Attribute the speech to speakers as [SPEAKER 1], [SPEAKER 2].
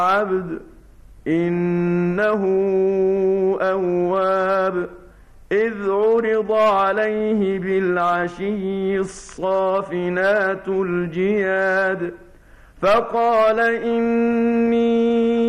[SPEAKER 1] عبد إنه أواب إذ عرض عليه بالعشي الصافنات الجياد فقال إني